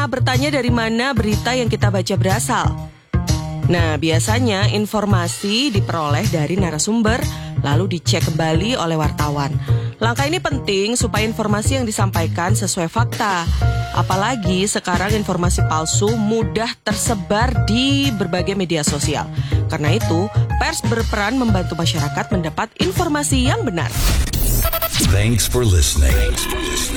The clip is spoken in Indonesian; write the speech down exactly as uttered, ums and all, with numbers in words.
pernah bertanya dari mana berita yang kita baca berasal? Nah, biasanya informasi diperoleh dari narasumber, lalu dicek kembali oleh wartawan. Langkah ini penting supaya informasi yang disampaikan sesuai fakta. Apalagi sekarang informasi palsu mudah tersebar di berbagai media sosial. Karena itu, pers berperan membantu masyarakat mendapat informasi yang benar. Thanks for listening.